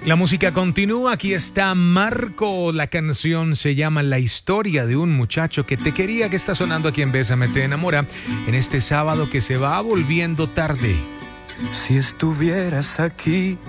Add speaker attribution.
Speaker 1: La música continúa, aquí está Marco, la canción se llama La historia de un muchacho que te quería, que está sonando aquí en Bésame Te Enamora, en este sábado que se va volviendo tarde.
Speaker 2: Si estuvieras aquí